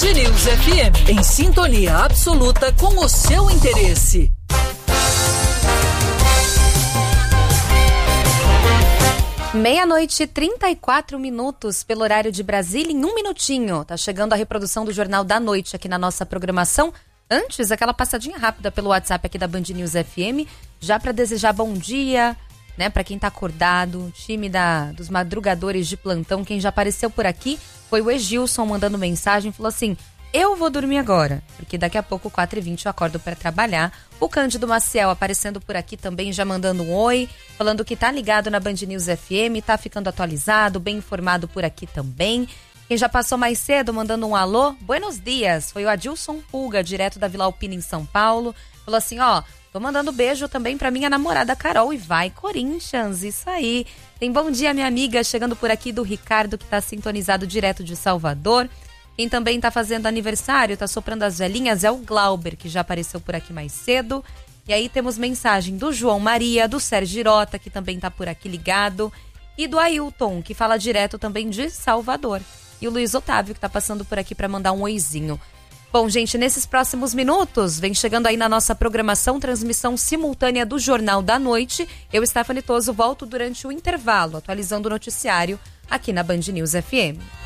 News FM, em sintonia absoluta com o seu interesse. Meia-noite, 34 minutos pelo horário de Brasília, em 1 minutinho. Tá chegando a reprodução do Jornal da Noite aqui na nossa programação. Antes, aquela passadinha rápida pelo WhatsApp aqui da Band News FM, já para desejar bom dia, né, para quem tá acordado, time dos madrugadores de plantão. Quem já apareceu por aqui foi o Egilson mandando mensagem, falou assim: eu vou dormir agora, porque daqui a pouco, 4h20, eu acordo para trabalhar. O Cândido Maciel aparecendo por aqui também, já mandando um oi, falando que tá ligado na Band News FM, tá ficando atualizado, bem informado por aqui também. Quem já passou mais cedo, mandando um alô, buenos dias, foi o Adilson Pulga, direto da Vila Alpina, em São Paulo. Falou assim, ó, tô mandando beijo também pra minha namorada Carol e vai Corinthians, isso aí. Tem bom dia, minha amiga, chegando por aqui do Ricardo, que tá sintonizado direto de Salvador. Quem também tá fazendo aniversário, tá soprando as velhinhas, é o Glauber, que já apareceu por aqui mais cedo. E aí temos mensagem do João Maria, do Sérgio Girota, que também tá por aqui ligado, e do Ailton, que fala direto também de Salvador. E o Luiz Otávio, que tá passando por aqui para mandar um oizinho. Bom, gente, nesses próximos minutos, vem chegando aí na nossa programação, transmissão simultânea do Jornal da Noite. Eu, Stephanie Toso, volto durante o intervalo, atualizando o noticiário aqui na Band News FM.